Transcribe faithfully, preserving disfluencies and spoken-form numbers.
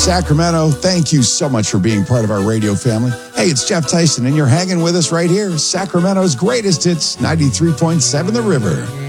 Sacramento, thank you so much for being part of our radio family. Hey, it's Jeff Tyson, and you're hanging with us right here. Sacramento's greatest hits, ninety-three point seven The River.